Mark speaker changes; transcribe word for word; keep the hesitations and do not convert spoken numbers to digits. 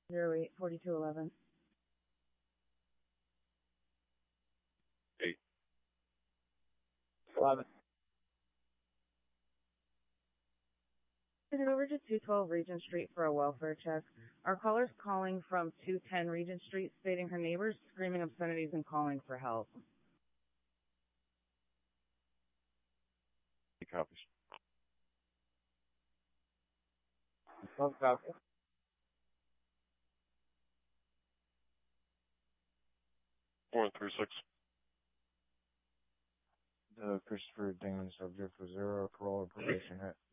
Speaker 1: Zero eight forty two eleven.
Speaker 2: Eight.
Speaker 3: Eleven.
Speaker 1: Send it over to two twelve Regent Street for a welfare check. Our caller's calling from two ten Regent Street, stating her neighbors screaming obscenities and calling for help.
Speaker 2: Eight copies.
Speaker 3: twelve copy.
Speaker 2: Four and three six.
Speaker 4: The Christopher Dane subject for zero, parole or probation hit.